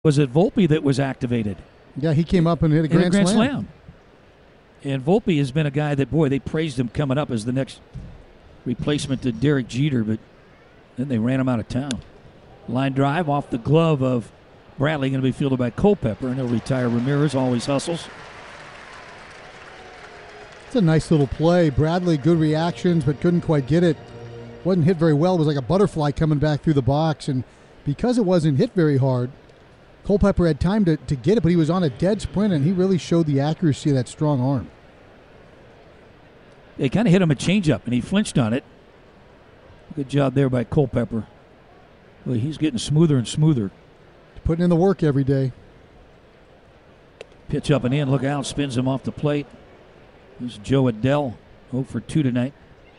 Was it Volpe that was activated? Yeah, he came up and hit a grand slam. And Volpe has been a guy that, boy, they praised him coming up as the next replacement to Derek Jeter, but then they ran him out of town. Line drive off the glove of Bradley, going to be fielded by Culpepper, and he'll retire. Ramirez always hustles. It's a nice little play. Bradley, good reactions, but couldn't quite get it. Wasn't hit very well. It was like a butterfly coming back through the box, and because it wasn't hit very hard, Culpepper had time to get it, but he was on a dead sprint, and he really showed the accuracy of that strong arm. They kind of hit him a changeup, and he flinched on it. Good job there by Culpepper. Well, he's getting smoother and smoother. Putting in the work every day. Pitch up and in. Look out. Spins him off the plate. This is Joe Adell. 0 for 2 tonight.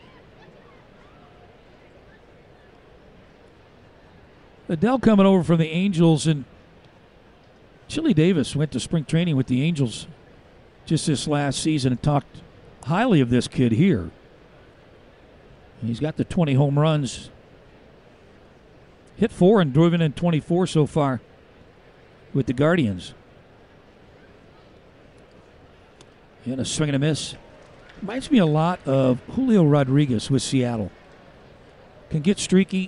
Adell coming over from the Angels, and Chili Davis went to spring training with the Angels just this last season and talked highly of this kid here. He's got the 20 home runs. Hit 4 and driven in 24 so far with the Guardians. And a swing and a miss. Reminds me a lot of Julio Rodriguez with Seattle. Can get streaky.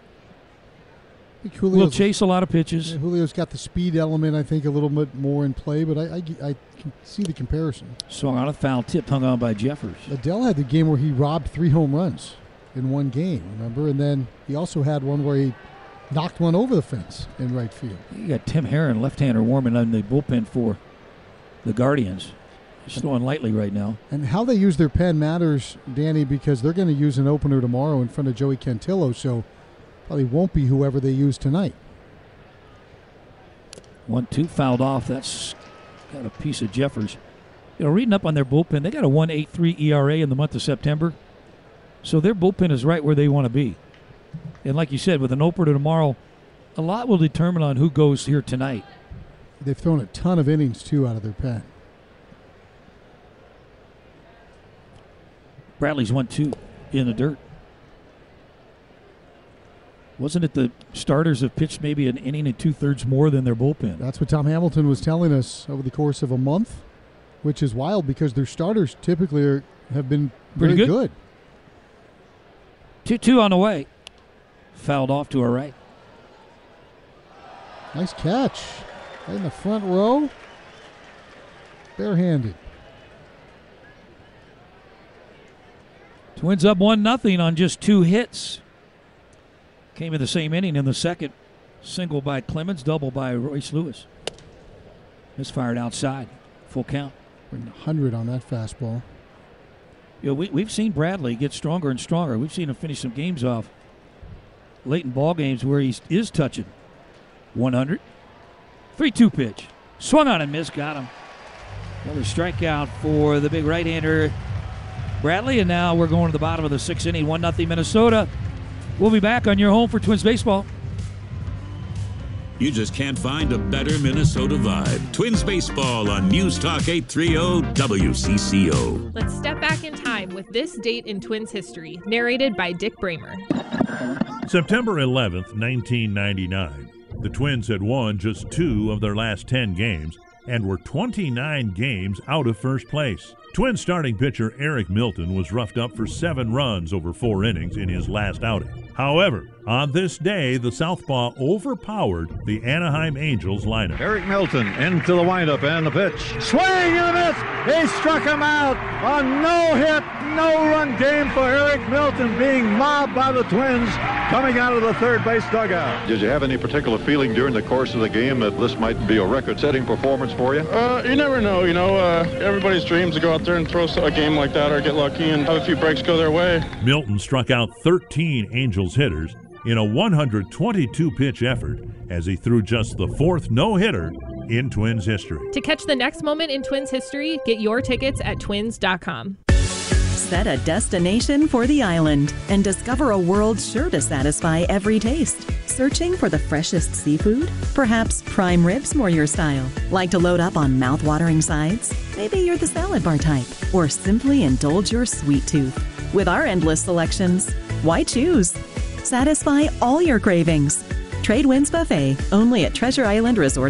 Will chase a lot of pitches. Yeah, Julio's got the speed element, I think, a little bit more in play, but I can see the comparison. Swung on a foul tip, hung on by Jeffers. Adell had the game where he robbed 3 home runs in one game, remember? And then he also had one where he knocked one over the fence in right field. You got Tim Herron, left-hander, warming on the bullpen for the Guardians. He's throwing lightly right now. And how they use their pen matters, Danny, because they're going to use an opener tomorrow in front of Joey Cantillo, so probably won't be whoever they use tonight. 1-2 fouled off. That's got a piece of Jeffers. You know, reading up on their bullpen, they got a 1.83 ERA in the month of September. So their bullpen is right where they want to be. And like you said, with an opener tomorrow, a lot will determine on who goes here tonight. They've thrown a ton of innings, too, out of their pen. Bradley's 1-2 in the dirt. Wasn't it the starters have pitched maybe an inning and 2/3 more than their bullpen? That's what Tom Hamilton was telling us over the course of a month, which is wild because their starters typically have been very good. 2-2 on the way. Fouled off to our right. Nice catch. Right in the front row. Barehanded. Twins up 1-0 on just 2 hits. Came in the same inning in the second. Single by Clemens, double by Royce Lewis. Misfired outside. Full count. 100 on that fastball. You know, we've seen Bradley get stronger and stronger. We've seen him finish some games off late in ball games where he is touching 100. 3-2 pitch. Swung on and missed. Got him. Another strikeout for the big right-hander Bradley. And now we're going to the bottom of the 6th inning. 1-0 Minnesota. We'll be back on your home for Twins baseball. You just can't find a better Minnesota vibe. Twins baseball on News Talk 830 WCCO. Let's step back in time with this date in Twins history, narrated by Dick Bramer. September 11th, 1999. The Twins had won just 2 of their last 10 games and were 29 games out of first place. Twins starting pitcher Eric Milton was roughed up for 7 runs over 4 innings in his last outing. However, on this day, the southpaw overpowered the Anaheim Angels lineup. Eric Milton into the windup and the pitch. Swing and a miss. He struck him out. A no-hit, no-run game for Eric Milton, being mobbed by the Twins coming out of the third base dugout. Did you have any particular feeling during the course of the game that this might be a record-setting performance for you? You never know. You know, everybody's dreams to go out there and throw a game like that or get lucky and have a few breaks go their way. Milton struck out 13 Angels hitters in a 122-pitch effort as he threw just the 4th no-hitter in Twins history. To catch the next moment in Twins history, get your tickets at twins.com. Set a destination for the island and discover a world sure to satisfy every taste. Searching for the freshest seafood? Perhaps prime ribs more your style. Like to load up on mouth-watering sides? Maybe you're the salad bar type. Or simply indulge your sweet tooth. With our endless selections, why choose? Satisfy all your cravings. Trade Winds Buffet, only at Treasure Island Resort.